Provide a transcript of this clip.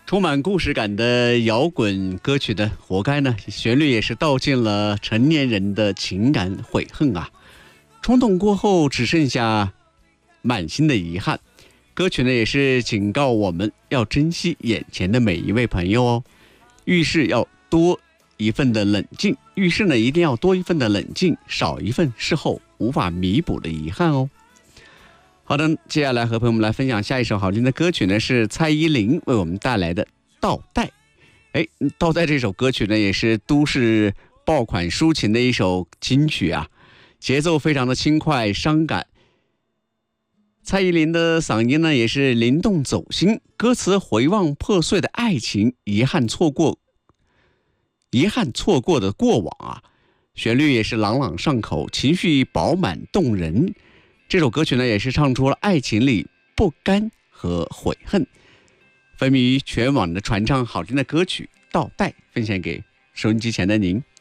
充满故事感的摇滚歌曲的活该呢，旋律也是道尽了成年人的情感悔恨啊。冲动过后只剩下满心的遗憾。歌曲呢也是警告我们要珍惜眼前的每一位朋友哦。遇事要多一份的冷静，遇事呢一定要多一份的冷静，少一份事后无法弥补的遗憾哦。好的，接下来和朋友们来分享下一首好听的歌曲呢，是蔡依林为我们带来的《倒带》。倒带这首歌曲呢，也是都市爆款抒情的一首金曲啊，节奏非常的轻快伤感。蔡依林的嗓音呢，也是灵动走心，歌词回望破碎的爱情，遗憾错过的过往啊，旋律也是朗朗上口，情绪饱满动人。这首歌曲呢，也是唱出了爱情里不甘和悔恨，风靡全网的传唱好听的歌曲《倒带》，分享给收音机前的您。